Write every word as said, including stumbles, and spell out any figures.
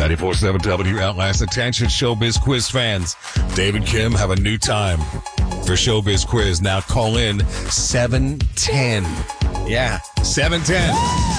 ninety-four point seven W Outlast. Attention, Showbiz Quiz fans. Dave and Kim have a new time for Showbiz Quiz. Now call in seven ten. Yeah, seven ten.